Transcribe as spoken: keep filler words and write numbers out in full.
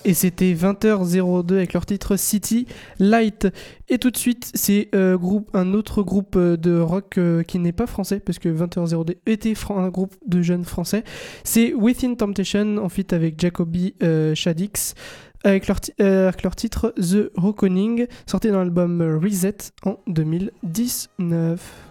Et c'était vingt heures zéro deux avec leur titre City Light. Et tout de suite, c'est euh, groupe, un autre groupe euh, de rock euh, qui n'est pas français, parce que vingt heures zéro deux était fran- un groupe de jeunes français. C'est Within Temptation, en feat avec Jacoby euh, Shaddix, avec leur, ti- euh, avec leur titre The Reckoning, sorti dans l'album Reset en deux mille dix-neuf.